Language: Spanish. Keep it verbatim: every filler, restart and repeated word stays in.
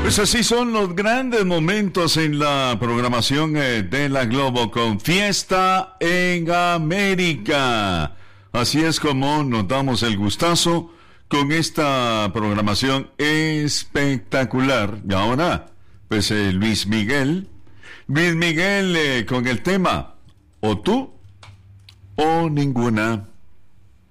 Pues así son los grandes momentos en la programación eh, de la Globo con Fiesta en América. Así es como nos damos el gustazo con esta programación espectacular. Y ahora, pues eh, Luis Miguel. Luis Miguel eh, con el tema, o tú o ninguna.